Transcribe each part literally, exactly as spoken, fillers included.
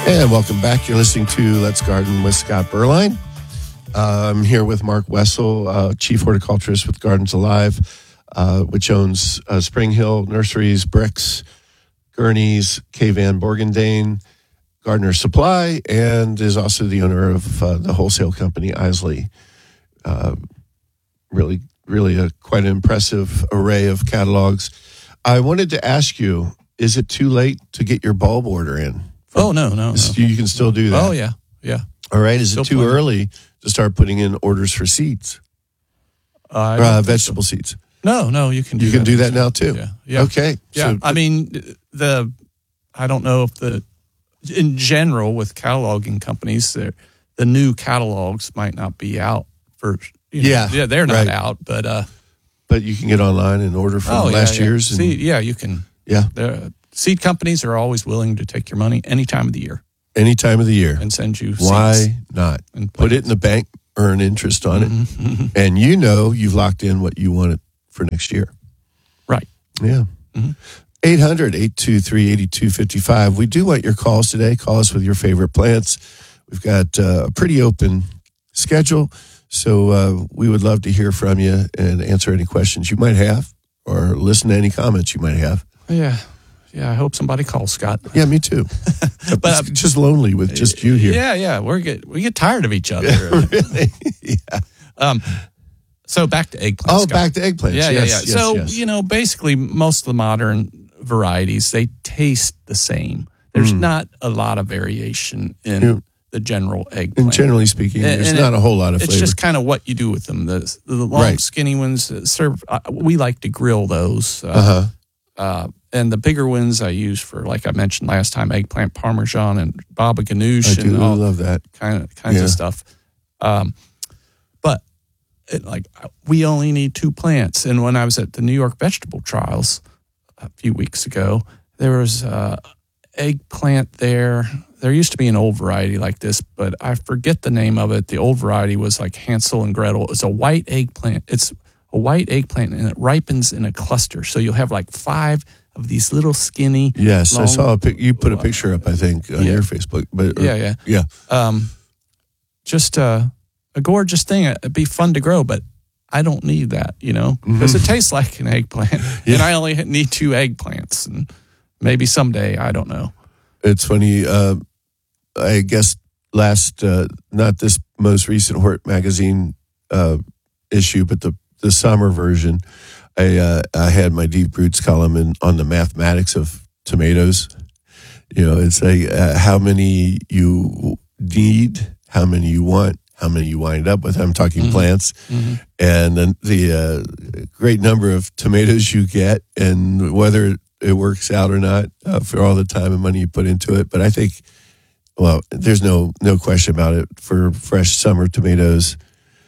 And welcome back. You're listening to Let's Garden with Scott Berline. Uh, I'm here with Mark Wessel, uh, Chief Horticulturist with Gardens Alive, uh, which owns uh, Spring Hill Nurseries, Bricks, Gurney's, K. Van Borgendane, Gardener Supply, and is also the owner of uh, the wholesale company Isley. Uh, really, really a quite an impressive array of catalogs. I wanted to ask you, is it too late to get your bulb order in? Oh, no, no, no. You can still do that. Oh, yeah, yeah. All right. Is Still it too plenty. early to start putting in orders for seeds? Uh, I Or, don't uh, think vegetable so. seeds? No, no, you can do You that. can do that now, too? Yeah, yeah. Okay. Yeah, So, I mean, the, I don't know if the, in general with cataloging companies, the, the new catalogs might not be out for, you know, Yeah, yeah, they're not right. out, but, uh, but you can get online and order from oh, yeah, last yeah. year's. And, See, yeah, you can. yeah. The seed companies are always willing to take your money any time of the year Any time of the year. and send you Why seeds. not? And Put it in the bank, earn interest on it, Mm-hmm. and you know you've locked in what you want it for next year. Right. Yeah. Mm-hmm. eight hundred, eight two three, eight two five five. We do want your calls today. Call us with your favorite plants. We've got uh, a pretty open schedule, so uh, we would love to hear from you and answer any questions you might have or listen to any comments you might have. Yeah. Yeah, I hope somebody calls, Scott. Yeah, me too. But, it's just lonely with just you here. Yeah, yeah, we're get we get tired of each other. Really? Yeah. Um, so back to eggplants. Oh, Scott. back to eggplants. Yeah, yes, yeah, yeah. yes, so yes. you know, basically, most of the modern varieties they taste the same. There's Mm. not a lot of variation in Yeah. the general eggplant. And generally speaking, And- there's and not it- a whole lot of It's flavor. just kind of what you do with them. The, the long, Right. skinny ones uh, serve. Uh, we like to grill those. Uh, uh-huh. uh, and the bigger ones I use for, like I mentioned last time, eggplant parmesan and baba I ganoush do and all love that. kind of kinds Yeah. of stuff. Um, but it, like we only need two plants. And when I was at the New York vegetable trials a few weeks ago, there was uh, eggplant there. There used to be an old variety like this, but I forget the name of it. The old variety was like Hansel and Gretel. It's a white eggplant. It's a white eggplant, and it ripens in a cluster. So you'll have like five of these little skinny. Yes, I long- saw a pic. You put a picture up, I think, on Yeah. your Facebook. But or- Yeah, yeah. yeah. Um, just uh, a gorgeous thing. It'd be fun to grow, but I don't need that, you know, because it tastes like an eggplant, Yeah. and I only need two eggplants, and maybe someday, I don't know. It's funny. Uh, I guess last, uh, not this most recent Hort magazine uh, issue, but the the summer version. I uh, I had my deep roots column in, on the mathematics of tomatoes. You know, it's like uh, how many you need, how many you want, how many you wind up with. I'm talking Mhm. plants, Mm-hmm. and then the uh, great number of tomatoes you get, and whether it works out or not uh, for all the time and money you put into it. But I think, well, there's no no question about it. For fresh summer tomatoes,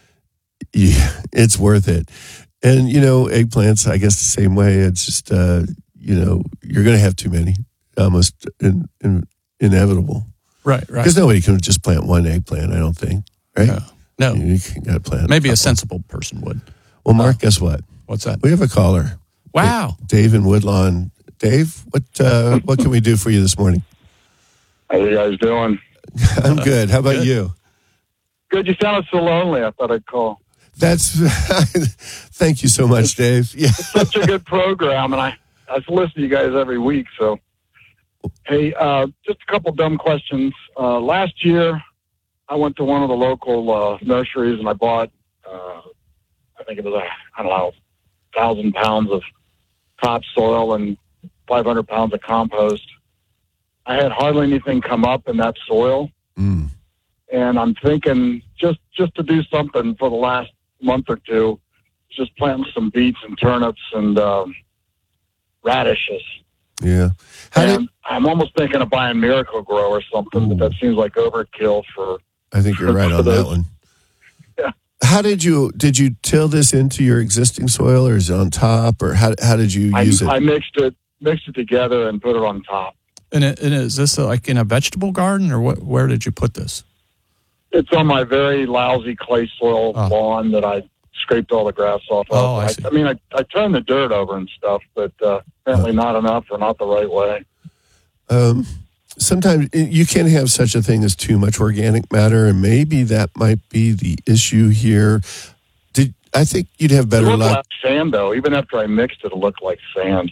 yeah, it's worth it. And, you know, eggplants, I guess the same way. It's just, uh, you know, you're going to have too many, almost in, in, inevitable. Right, right. Because nobody can just plant one eggplant, I don't think. Right? No, no. You, you can gotta plant Maybe a couple. sensible person would. Well, Mark, guess what? What's that? We have a caller. Wow. Dave in Woodlawn. Dave, what uh, what can we do for you this morning? How you guys doing? I'm good. How about Good. you? Good. You sounded so lonely. I thought I'd call. That's. Thank you so much, Dave. Yeah. Such a good program, and I I listen to you guys every week. So, hey, uh, just a couple dumb questions. Uh, last year, I went to one of the local uh, nurseries, and I bought. Uh, I think it was a I don't know, thousand pounds of topsoil and five hundred pounds of compost. I had hardly anything come up in that soil. Mm. And I'm thinking just just to do something for the last month or two, just planting some beets and turnips and um, radishes. Yeah. How and did, I'm almost thinking of buying Miracle Grow or something, Ooh. but that seems like overkill for. I think you're right on that one. Yeah. How did you did you till this into your existing soil, or is it on top, or how how did you I, use it? I mixed it mixed it together and put it on top. And, it, and is this like in a vegetable garden, or what? Where did you put this? It's on my very lousy clay soil Oh. lawn that I scraped all the grass off of. Oh, I see. I mean, I, I turned the dirt over and stuff, but uh, apparently not enough or not the right way. Um, sometimes you can have such a thing as too much organic matter, and maybe that might be the issue here. Did I think you'd have better it looked luck? like sand, though. Even after I mixed it, it looked like sand.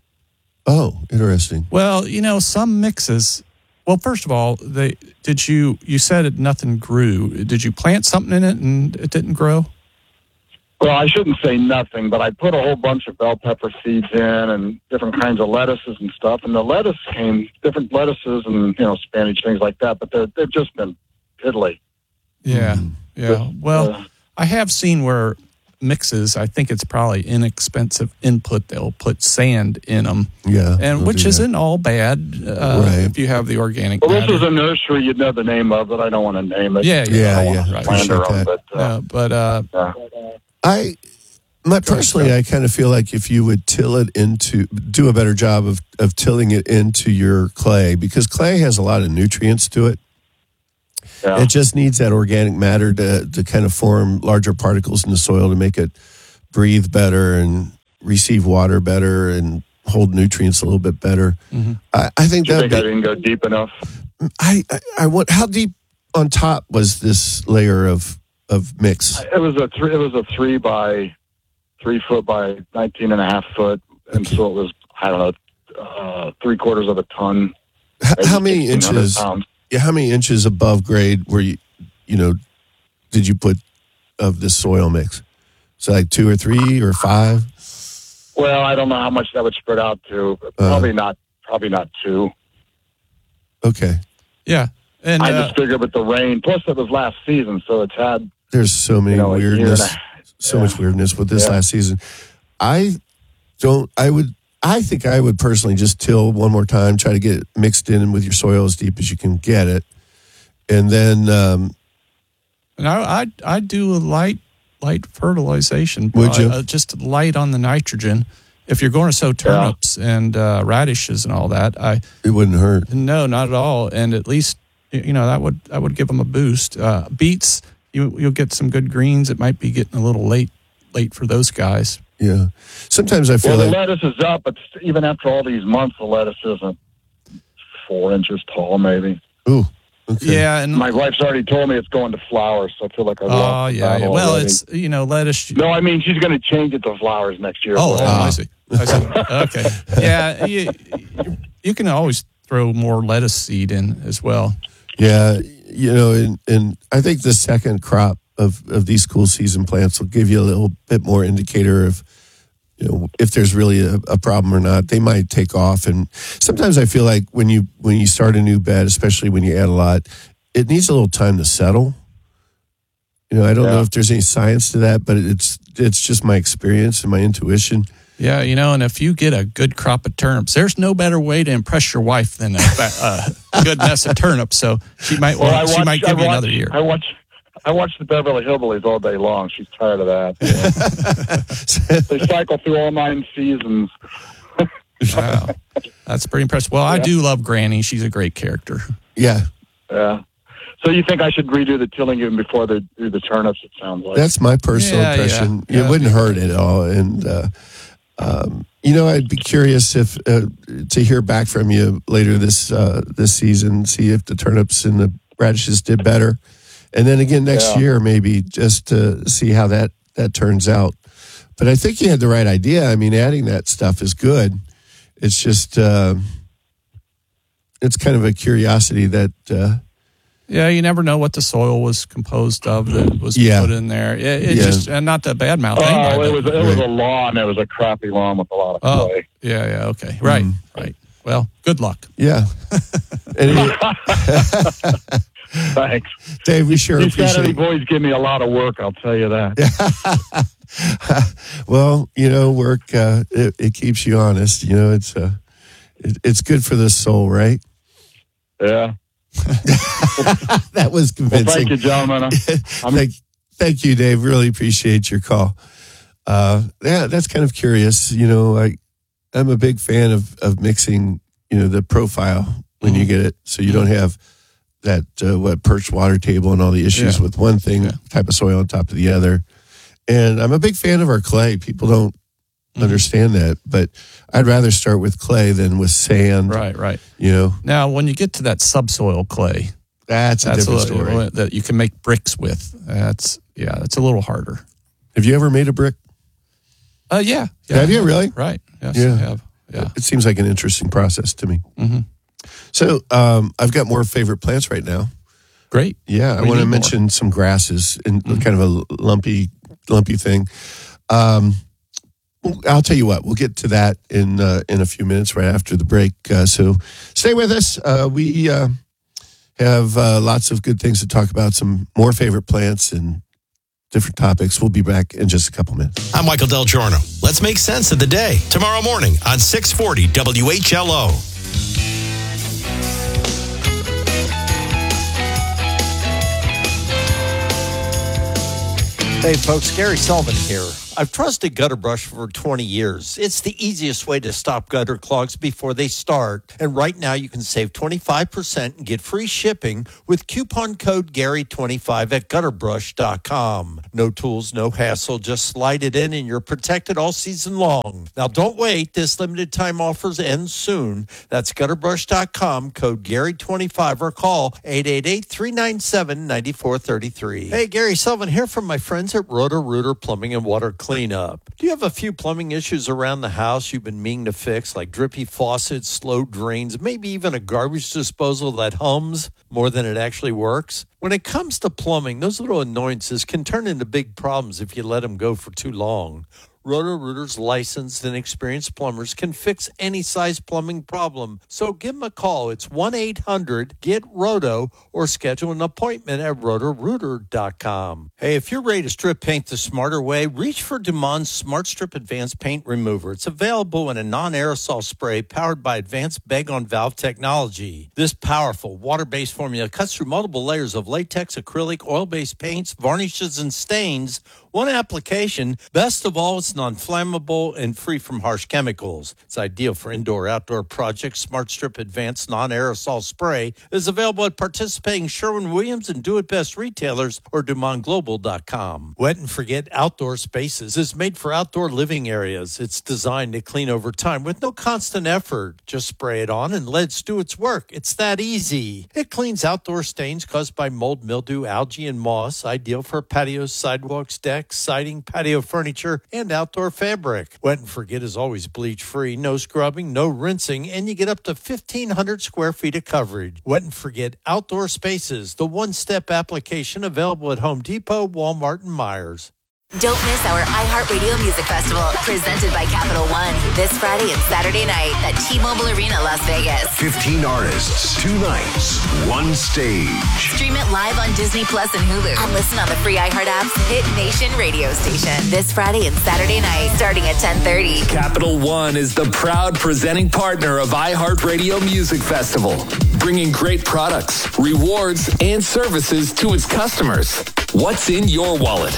Oh, interesting. Well, you know, some mixes. Well, first of all, they did you you said it nothing grew. Did you plant something in it and it didn't grow? Well, I shouldn't say nothing, but I put a whole bunch of bell pepper seeds in and different kinds of lettuces and stuff. And the lettuce came, different lettuces and, you know, Spanish, things like that. But they're, they've just been piddly. Yeah, Mm. yeah. Well, Uh, I have seen where mixes, I think it's probably inexpensive input. They'll put sand in them, Yeah. and they'll which do that. isn't all bad uh, Right. if you have the organic well, this matter. was a nursery you'd know the name of, but I don't want to name it. Yeah, Yeah, I don't yeah, wanna right. slander Appreciate them, but, uh, Uh, but uh, yeah. I, my personally, I kind of feel like if you would till it into, do a better job of, of tilling it into your clay, because clay has a lot of nutrients to it. Yeah. It just needs that organic matter to, to kind of form larger particles in the soil to make it breathe better and receive water better and hold nutrients a little bit better. Mm-hmm. I, I think Do you that think I didn't go deep enough? I, I I want how deep on top was this layer of of mix? It was a three. It was a three by three foot by nineteen and a half foot, and Okay. so it was I don't know uh, three quarters of a ton. H- maybe how many sixteen hundred inches? pounds. Yeah, how many inches above grade were you? You know, did you put of this soil mix? So like two or three or five? Well, I don't know how much that would spread out to. But Uh. probably not. Probably not two. Okay. yeah, and I uh, just figured with the rain. Plus, it was last season, so it's had There's so many you know a year and weirdness, a, so yeah. much weirdness with this Yeah. last season. I don't. I would. I think I would personally just till one more time, try to get it mixed in with your soil as deep as you can get it, and then um, and I I I do a light light fertilization. Would you? Uh, just light on the nitrogen. If you're going to sow turnips and uh, radishes and all that, I it wouldn't hurt. no, not at all. And at least you know that would that would give them a boost. Uh, beets, you you'll get some good greens. It might be getting a little late late for those guys. Yeah. Sometimes I feel well, the like lettuce is up, but even after all these months, the lettuce isn't four inches tall, maybe. ooh. Okay. Yeah, and My wife's already told me it's going to flowers, so I feel like I oh lost the yeah, yeah. battle Well, already. it's you know lettuce. No, I mean she's going to change it to flowers next year. Oh, oh, Ah. I see. I see. Okay. Yeah, you, you can always throw more lettuce seed in as well. Yeah, you know, and, and I think the second crop of, of these cool season plants will give you a little bit more indicator of, you know, if there's really a, a problem or not. They might take off, and sometimes I feel like when you when you start a new bed, especially when you add a lot, it needs a little time to settle. You know, I don't Yeah. know if there's any science to that, but it's it's just my experience and my intuition. Yeah, you know, and if you get a good crop of turnips, there's no better way to impress your wife than a, a good mess of turnips. So she might Well, I want, she watch, might I give you watch, another year. I watch, I watch the Beverly Hillbillies all day long. She's tired of that. They cycle through all nine seasons. Wow, that's pretty impressive. Well, I Yeah. do love Granny. She's a great character. Yeah, Yeah. So you think I should redo the tilling even before they do the turnips? It sounds like. that's my personal Yeah, impression. yeah. It wouldn't hurt at all, and uh, um, you know, I'd be curious if uh, to hear back from you later this uh, this season. See if the turnips and the radishes did better, and then again next Yeah. year maybe just to see how that that turns out. But I think you had the right idea. I mean, adding that stuff is good. It's just uh, it's kind of a curiosity that. Uh, Yeah, you never know what the soil was composed of that was Yeah. put in there. It, it Yeah. just and not to badmouth Oh, anybody. it was but- it was Right. a lawn. It was a crappy lawn with a lot of Oh, clay. yeah, yeah, okay, right, Mm. right. Well, good luck. yeah. Anyway, Thanks. Dave, we sure These appreciate Saturday it. boys give me a lot of work. I'll tell you that. Well, you know, work uh, it, it keeps you honest. You know, it's uh, it, it's good for the soul, right? Yeah. That was Well, convincing. thank you, gentlemen. I'm- thank, thank you, Dave. Really appreciate your call. Uh, yeah, that's kind of curious. You know, I I'm a big fan of of mixing. You know, the profile when you get it, so you don't have that uh, what perched water table and all the issues Yeah. with one thing Yeah. type of soil on top of the other. And I'm a big fan of our clay. People don't understand that. But I'd rather start with clay than with sand. Right, right. You know, Now, when you get to that subsoil clay, that's a that's different a, story. that you can make bricks with. That's yeah, that's a little harder. Have you ever made a brick? Uh, yeah, yeah. Have you really? Right. Yes, Yeah. I have. Yeah. It seems like an interesting process to me. Mm-hmm. So um, I've got more favorite plants right now. Great. Yeah, I We want to need mention some grasses and Mhm. kind of a lumpy, lumpy thing. Um, I'll tell you what. We'll get to that in uh, in a few minutes, right after the break. Uh, so stay with us. Uh, we uh, have uh, lots of good things to talk about. Some more favorite plants and different topics. We'll be back in just a couple minutes. I'm Michael Del Giorno. Let's make sense of the day tomorrow morning on six forty W H L O. Hey folks, Gary Sullivan here. I've trusted Gutter Brush for twenty years. It's the easiest way to stop gutter clogs before they start. And right now you can save twenty-five percent and get free shipping with coupon code Gary twenty-five at gutter brush dot com. No tools, no hassle. Just slide it in and you're protected all season long. Now don't wait. This limited time offers end soon. That's gutter brush dot com, code Gary twenty-five, or call eight eight eight, three nine seven, nine four three three. Hey, Gary Sullivan here from my friends at Roto-Rooter Plumbing and Water Cleanup. Do you have a few plumbing issues around the house you've been meaning to fix, like drippy faucets, slow drains, maybe even a garbage disposal that hums more than it actually works? When it comes to plumbing, those little annoyances can turn into big problems if you let them go for too long. Roto-Rooter's licensed and experienced plumbers can fix any size plumbing problem. So give them a call. It's one eight hundred get roto or schedule an appointment at roto rooter dot com. Hey, if you're ready to strip paint the smarter way, reach for Dumon's Smart Strip Advanced Paint Remover. It's available in a non-aerosol spray powered by advanced bag-on-valve technology. This powerful water-based formula cuts through multiple layers of latex, acrylic, oil-based paints, varnishes, and stains. One application. Best of all, it's non-flammable and free from harsh chemicals. It's ideal for indoor-outdoor projects. Smart Strip Advanced Non-Aerosol Spray is available at participating Sherwin-Williams and Do It Best retailers or Dumont Global dot com. Wet and Forget Outdoor Spaces is made for outdoor living areas. It's designed to clean over time with no constant effort. Just spray it on and let it do its work. It's that easy. It cleans outdoor stains caused by mold, mildew, algae, and moss. Ideal for patios, sidewalks, decks, siding, patio furniture, and outdoor fabric. Wet and Forget is always bleach-free, no scrubbing, no rinsing, and you get up to fifteen hundred square feet of coverage. Wet and Forget Outdoor Spaces, the one-step application available at Home Depot, Walmart, and Myers. Don't miss our iHeartRadio Music Festival, presented by Capital One, this Friday and Saturday night at T-Mobile Arena, Las Vegas. fifteen artists, two nights, one stage. Stream it live on Disney Plus and Hulu, and listen on the free iHeart app's Hit Nation radio station. This Friday and Saturday night, starting at ten thirty. Capital One is the proud presenting partner of iHeartRadio Music Festival, bringing great products, rewards, and services to its customers. What's in your wallet?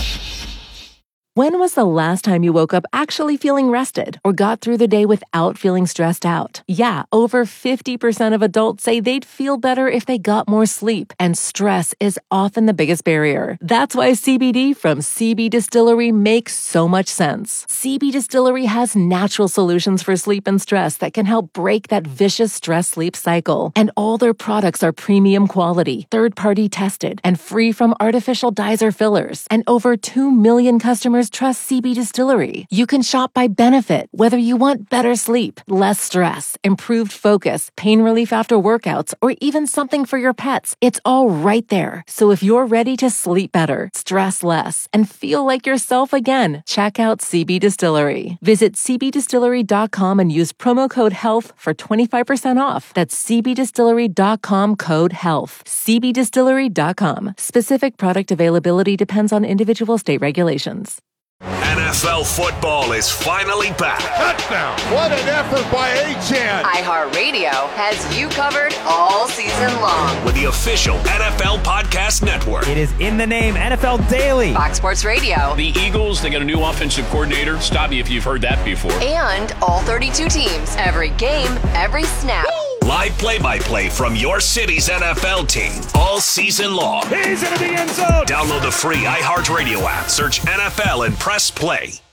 When was the last time you woke up actually feeling rested or got through the day without feeling stressed out? Yeah, over fifty percent of adults say they'd feel better if they got more sleep, and stress is often the biggest barrier. That's why C B D from C B Distillery makes so much sense. C B Distillery has natural solutions for sleep and stress that can help break that vicious stress-sleep cycle. And all their products are premium quality, third-party tested, and free from artificial dyes or fillers. And over two million customers trust C B Distillery. You can shop by benefit, whether you want better sleep, less stress, improved focus, pain relief after workouts, or even something for your pets. It's all right there. So if you're ready to sleep better, stress less, and feel like yourself again, check out C B Distillery. Visit c b distillery dot com and use promo code HEALTH for twenty-five percent off. That's c b distillery dot com, code HEALTH. c b distillery dot com. Specific product availability depends on individual state regulations. N F L football is finally back. Touchdown! What an effort by Achane! iHeartRadio has you covered all season long. With the official N F L Podcast Network. It is in the name, N F L Daily. Fox Sports Radio. The Eagles, they got a new offensive coordinator. Stop me if you've heard that before. And all thirty-two teams. Every game, every snap. Woo! Live play-by-play from your city's N F L team all season long. He's into the end zone. Download the free iHeartRadio app. Search N F L and press play.